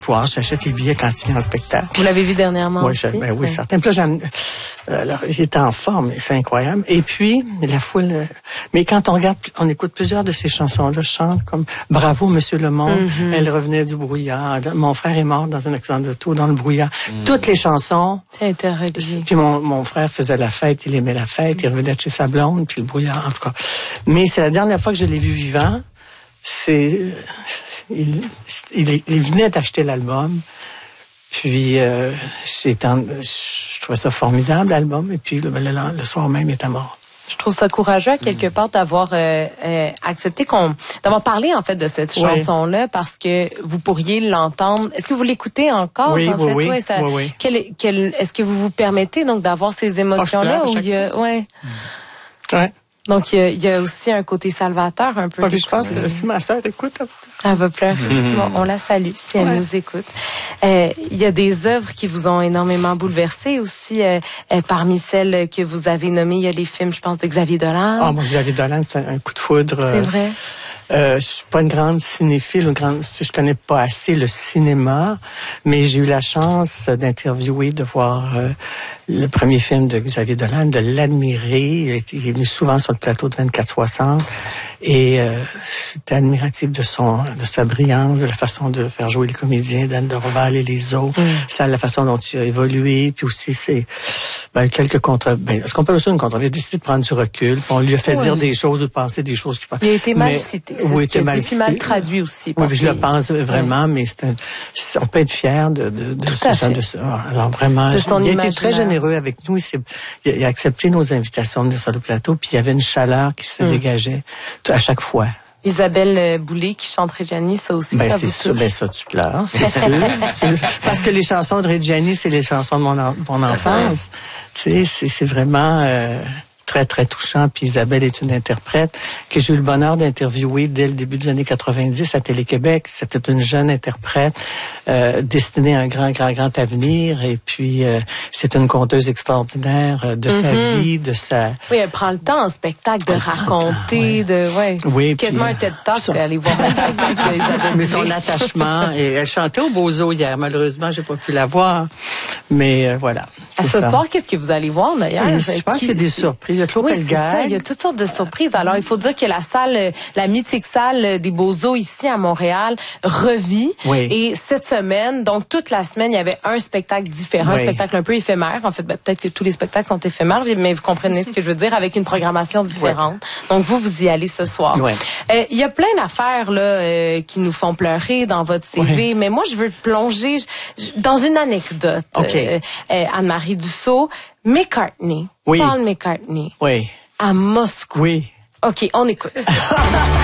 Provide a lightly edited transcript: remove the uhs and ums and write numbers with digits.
J'achète les billets quand il vient en spectacle. Vous l'avez vu dernièrement Oui, aussi? oui, certain. Puis là, alors, il était en forme, c'est incroyable. Et puis, la foule... Mais quand on écoute plusieurs de ces chansons-là, je chante comme « Bravo, Monsieur le Monde Elle revenait du brouillard. Mon frère est mort dans un accident d'auto, dans le brouillard. Toutes les chansons... C'est interrelié. Puis mon frère faisait la fête, il aimait la fête, il revenait de chez sa blonde, puis le brouillard, en tout cas. Mais c'est la dernière fois que je l'ai vu vivant. Il venait d'acheter l'album. Puis, je trouvais ça formidable, l'album. Et puis, le soir même, il était mort. Je trouve ça courageux, quelque part, d'avoir accepté d'avoir parlé, en fait, de cette chanson-là, parce que vous pourriez l'entendre. Est-ce que vous l'écoutez encore? Oui, en fait? oui. Est-ce que vous vous permettez, donc, d'avoir ces émotions-là? Ouais. Donc, il y a aussi un côté salvateur, un peu. Je pense que si ma sœur écoute... Elle va pleurer. On la salue si elle nous écoute. Il y a des œuvres qui vous ont énormément bouleversé aussi. Parmi celles que vous avez nommées, il y a les films, je pense, de Xavier Dolan. Ah, bon, Xavier Dolan, c'est un coup de foudre. C'est vrai. Je suis pas une grande cinéphile, je connais pas assez le cinéma, mais j'ai eu la chance d'interviewer, de voir le premier film de Xavier Dolan, de l'admirer. Il est venu souvent sur le plateau de 24/60 et j'étais admiratif de sa brillance, de la façon de faire jouer les comédiens, d'Anne de Roval et les autres, la façon dont il a évolué, puis aussi quelques est-ce qu'on peut aussi une controverse? Il a décidé de prendre du recul, puis on lui a fait dire des choses ou de penser des choses qui... Il a été mal cité. Oui, il mal cité. Mal traduit aussi. Oui, je le pense vraiment, mais on peut être fier de ce genre de ça. Alors vraiment, il a été très généreux avec nous. Il a accepté nos invitations de venir sur le plateau, puis il y avait une chaleur qui se dégageait à chaque fois. Isabelle Boulay qui chante Reggiani, ça aussi, ça vous touche? Ça, tu pleures, c'est sûr. Parce que les chansons de Reggiani, c'est les chansons de mon enfance. Tu sais, c'est vraiment... très, très touchant. Puis Isabelle est une interprète que j'ai eu le bonheur d'interviewer dès le début des années 90 à Télé-Québec. C'était une jeune interprète destinée à un grand, grand, grand avenir. Et puis, c'est une conteuse extraordinaire de sa vie, de sa... Oui, elle prend le temps en spectacle de raconter, Oui, quasiment un TED Talk, aller voir un spectacle d'Isabelle. Mais son attachement, et elle chantait au Bozo hier. Malheureusement, j'ai pas pu la voir. Mais voilà. Ce soir, qu'est-ce que vous allez voir d'ailleurs? Je pense qu'il y a des surprises. C'est ça. Il y a toutes sortes de surprises. Alors, il faut dire que la mythique salle des Beaux-Eaux ici à Montréal revit. Et cette semaine, donc toute la semaine, il y avait un spectacle différent, un spectacle un peu éphémère. En fait, peut-être que tous les spectacles sont éphémères, mais vous comprenez ce que je veux dire, avec une programmation différente. Donc, vous y allez ce soir. Il y a plein d'affaires là qui nous font pleurer dans votre CV, mais moi, je veux plonger dans une anecdote. Anne-Marie Dussault, McCartney, Paul McCartney, à Moscou. OK, on écoute.